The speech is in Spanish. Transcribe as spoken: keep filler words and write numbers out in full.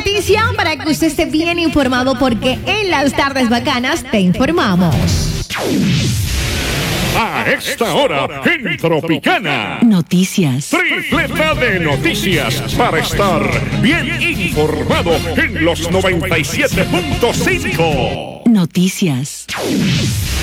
noticia para que usted esté bien informado, porque en las tardes bacanas te informamos. A esta hora, en Tropicana. Noticias. Tripleta de noticias para estar bien informado en los noventa y siete punto cinco. Noticias.